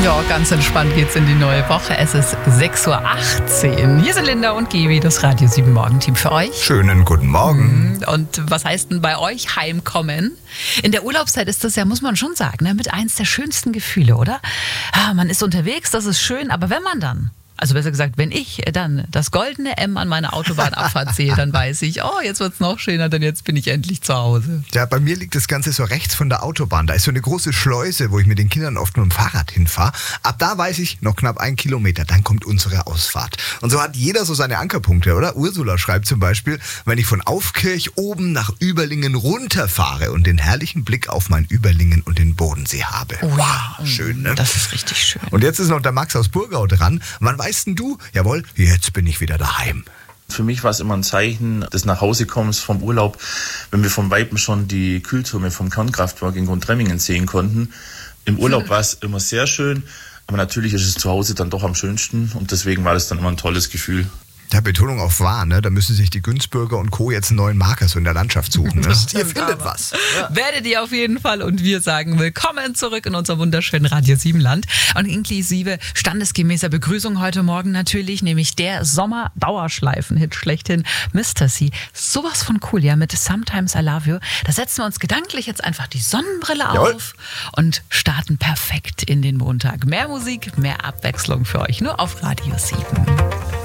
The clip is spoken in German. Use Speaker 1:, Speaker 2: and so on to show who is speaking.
Speaker 1: Ja, ganz entspannt geht's in die neue Woche. Es ist 6:18 Uhr. Hier sind Linda und Gewi, das Radio 7 Morgenteam für euch.
Speaker 2: Schönen guten Morgen.
Speaker 1: Und was heißt denn bei euch heimkommen? In der Urlaubszeit ist das ja, muss man schon sagen, ne, mit eins der schönsten Gefühle, oder? Man ist unterwegs, das ist schön, aber wenn man dann, also besser gesagt, wenn ich dann das goldene M an meiner Autobahnabfahrt sehe, dann weiß ich, oh, jetzt wird's noch schöner, denn jetzt bin ich endlich zu Hause.
Speaker 2: Ja, bei mir liegt das Ganze so rechts von der Autobahn. Da ist so eine große Schleuse, wo ich mit den Kindern oft mit dem Fahrrad hinfahre. Ab da weiß ich, noch knapp 1 Kilometer, dann kommt unsere Ausfahrt. Und so hat jeder so seine Ankerpunkte, oder? Ursula schreibt zum Beispiel, wenn ich von Aufkirch oben nach Überlingen runterfahre und den herrlichen Blick auf mein Überlingen und den Bodensee habe.
Speaker 1: Oh,
Speaker 2: wow,
Speaker 1: ja.
Speaker 2: schön, ne?
Speaker 1: Das ist richtig schön.
Speaker 2: Und jetzt ist noch der Max aus Burgau dran. Wann weißt denn du? Jawohl, jetzt bin ich wieder daheim.
Speaker 3: Für mich war es immer ein Zeichen des Nachhausekommens vom Urlaub, wenn wir vom Weitem schon die Kühltürme vom Kernkraftwerk in Grundremmingen sehen konnten. Im Urlaub war es immer sehr schön, aber natürlich ist es zu Hause dann doch am schönsten und deswegen war das dann immer ein tolles Gefühl.
Speaker 2: Ja, Betonung auf wahr, ne? Da müssen sich die Günzbürger und Co. jetzt einen neuen Marker so in der Landschaft suchen. Ne? Ihr findet was.
Speaker 1: Ja. Werdet ihr auf jeden Fall, und wir sagen willkommen zurück in unser wunderschönen Radio 7 Land und inklusive standesgemäßer Begrüßung heute Morgen natürlich, nämlich der Sommer-Dauerschleifen-Hit schlechthin, Mr. C. Sowas von cool, ja, mit Sometimes I Love You. Da setzen wir uns gedanklich jetzt einfach die Sonnenbrille auf und starten perfekt in den Montag. Mehr Musik, mehr Abwechslung für euch, nur auf Radio 7.